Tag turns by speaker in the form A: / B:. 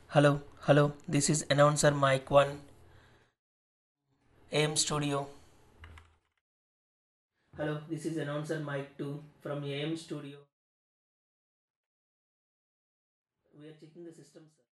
A: Hello, this is announcer Mike 1, AM Studio. Hello, this is announcer Mike 2 from AM Studio. We are checking the system, sir.